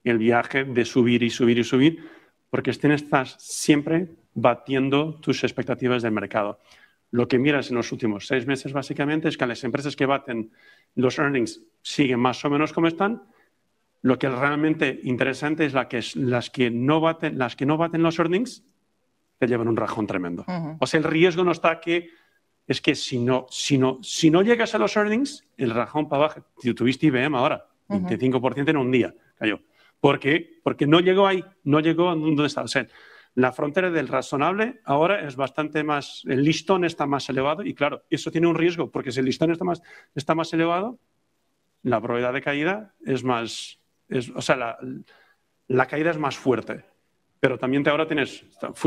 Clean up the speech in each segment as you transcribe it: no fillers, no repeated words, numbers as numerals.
el viaje de subir y subir y subir, porque estás siempre batiendo tus expectativas del mercado. Lo que miras en los últimos 6 meses básicamente es que las empresas que baten los earnings siguen más o menos como están. Lo que es realmente interesante es las que no baten los earnings te llevan un rajón tremendo. O sea, el riesgo no está aquí. Es que si no llegas a los earnings, el rajón para abajo. Tuviste IBM ahora, 25% en un día cayó. ¿Por qué? Porque no llegó ahí, no llegó a donde está. O sea, la frontera del razonable ahora es bastante más, el listón está más elevado y claro, eso tiene un riesgo, porque si el listón está más elevado, la probabilidad de caída es más, o sea, la caída es más fuerte. Pero también ahora tienes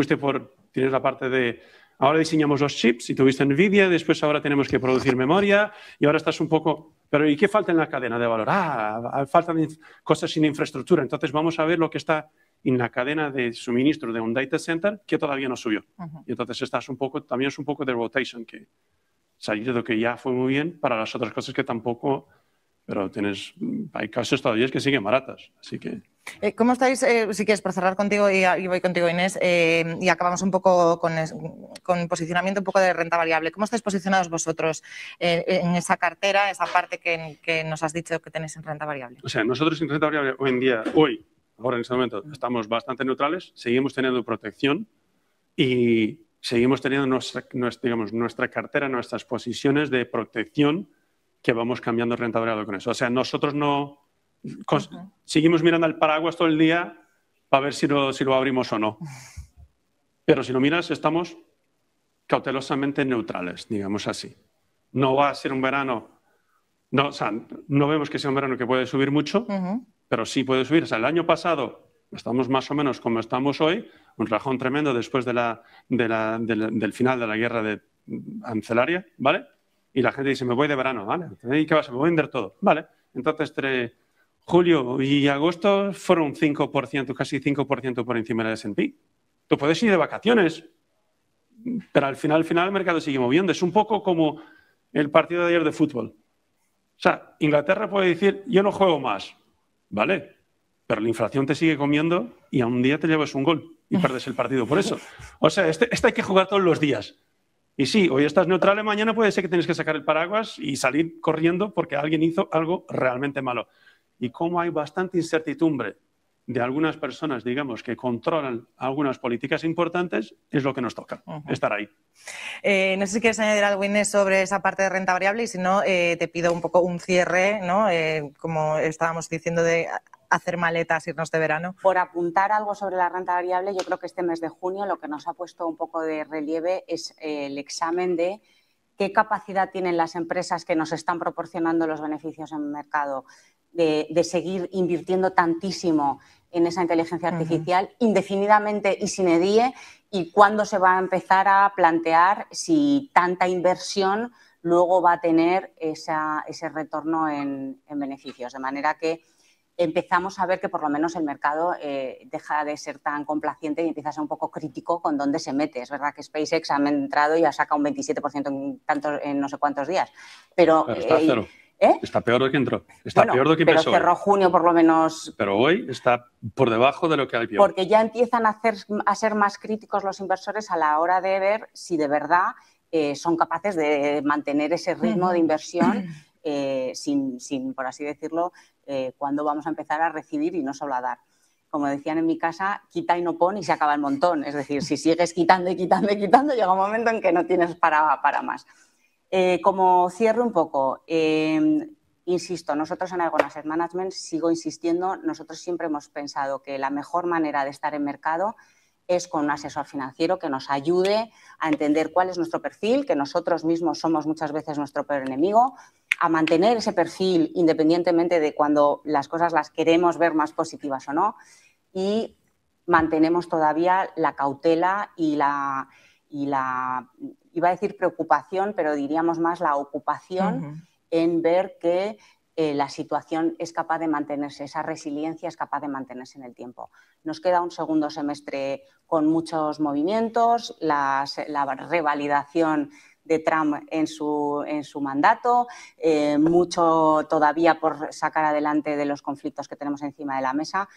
la parte de, ahora diseñamos los chips y tuviste NVIDIA, después ahora tenemos que producir memoria y ahora estás un poco, pero ¿y qué falta en la cadena de valor? Faltan cosas sin infraestructura. Entonces vamos a ver lo que está en la cadena de suministro de un data center que todavía no subió. Y entonces también es un poco de rotation, que salir de lo que ya fue muy bien para las otras cosas que tampoco, pero hay casos todavía que siguen baratas, así que... ¿Cómo estáis, si quieres, por cerrar contigo y voy contigo, Inés, y acabamos un poco con posicionamiento un poco de renta variable? ¿Cómo estáis posicionados vosotros en esa cartera, esa parte que nos has dicho que tenéis en renta variable? O sea, nosotros en renta variable ahora en este momento, estamos bastante neutrales, seguimos teniendo protección y seguimos teniendo nuestra cartera, nuestras posiciones de protección que vamos cambiando renta variable con eso. O sea, nosotros no... Seguimos mirando al paraguas todo el día para ver si lo abrimos o no. Pero si lo miras, estamos cautelosamente neutrales, digamos así. No va a ser un verano... No vemos que sea un verano que puede subir mucho, pero sí puede subir. O sea, el año pasado estamos más o menos como estamos hoy, un rajón tremendo después del final de la guerra arancelaria, ¿vale? Y la gente dice, me voy de verano, ¿vale? ¿Y qué pasa? Me voy a vender todo, ¿vale? Entonces, entre julio y agosto fueron un 5%, casi 5% por encima del S&P. Tú puedes ir de vacaciones, pero al final el mercado sigue moviendo. Es un poco como el partido de ayer de fútbol. O sea, Inglaterra puede decir, yo no juego más, ¿vale? Pero la inflación te sigue comiendo y a un día te llevas un gol y pierdes el partido por eso. O sea, este hay que jugar todos los días. Y sí, hoy estás neutral y mañana puede ser que tienes que sacar el paraguas y salir corriendo porque alguien hizo algo realmente malo. Y como hay bastante incertidumbre de algunas personas, digamos, que controlan algunas políticas importantes, es lo que nos toca, estar ahí. No sé si quieres añadir algo, Inés, sobre esa parte de renta variable y si no, te pido un poco un cierre, ¿no? Como estábamos diciendo, de hacer maletas, irnos de verano. Por apuntar algo sobre la renta variable, yo creo que este mes de junio lo que nos ha puesto un poco de relieve es el examen de qué capacidad tienen las empresas que nos están proporcionando los beneficios en el mercado de seguir invirtiendo tantísimo en esa inteligencia artificial indefinidamente y sin edie, y cuándo se va a empezar a plantear si tanta inversión luego va a tener ese retorno en beneficios. De manera que empezamos a ver que por lo menos el mercado deja de ser tan complaciente y empieza a ser un poco crítico con dónde se mete. Es verdad que SpaceX ha entrado y ha sacado un 27% en no sé cuántos días. Pero está cero. Está peor de que entró. Peor de que pero empezó. Cerró junio por lo menos. Pero hoy está por debajo de lo que hay peor. Porque ya empiezan a ser más críticos los inversores a la hora de ver si de verdad son capaces de mantener ese ritmo de inversión sin, por así decirlo, cuándo vamos a empezar a recibir y no solo a dar. Como decían en mi casa, quita y no pon y se acaba el montón. Es decir, si sigues quitando y quitando y quitando, llega un momento en que no tienes para más. Como cierre un poco, insisto, nosotros en Aegon Asset Management, sigo insistiendo, nosotros siempre hemos pensado que la mejor manera de estar en mercado es con un asesor financiero que nos ayude a entender cuál es nuestro perfil, que nosotros mismos somos muchas veces nuestro peor enemigo, a mantener ese perfil independientemente de cuando las cosas las queremos ver más positivas o no, y mantenemos todavía la cautela y la iba a decir preocupación, pero diríamos más la ocupación en ver que la situación es capaz de mantenerse, esa resiliencia es capaz de mantenerse en el tiempo. Nos queda un segundo semestre con muchos movimientos, la revalidación de Trump en su mandato, mucho todavía por sacar adelante de los conflictos que tenemos encima de la mesa.